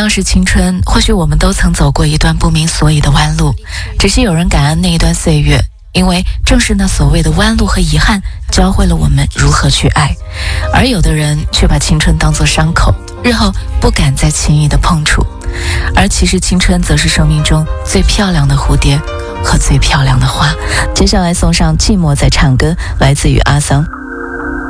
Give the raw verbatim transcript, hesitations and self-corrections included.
样是青春，或许我们都曾走过一段不明所以的弯路，只是有人感恩那一段岁月，因为正是那所谓的弯路和遗憾，教会了我们如何去爱。而有的人却把青春当作伤口，日后不敢再轻易的碰触。而其实青春则是生命中最漂亮的蝴蝶和最漂亮的花。接下来送上寂寞在唱歌，来自于阿桑。